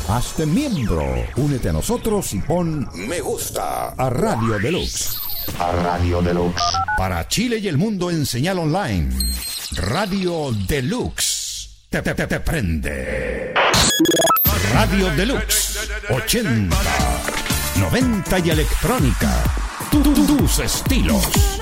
Hazte miembro. Únete a nosotros y pon me gusta a Radio Deluxe. A Radio Deluxe. Para Chile y el mundo en señal online. Radio Deluxe. Te prende. Radio Deluxe. 80, 90 y electrónica. Tus estilos.